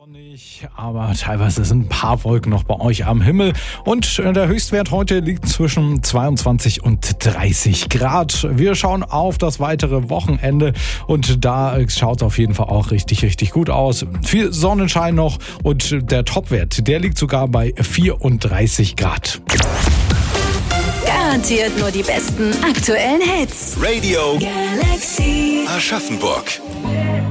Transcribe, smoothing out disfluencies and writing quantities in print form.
Sonnig, aber teilweise sind ein paar Wolken noch bei euch am Himmel und der Höchstwert heute liegt zwischen 22 und 30 Grad. Wir schauen auf das weitere Wochenende und da schaut es auf jeden Fall auch richtig gut aus. Viel Sonnenschein noch und der Topwert, der liegt sogar bei 34 Grad. Garantiert nur die besten aktuellen Hits. Radio Galaxy. Aschaffenburg.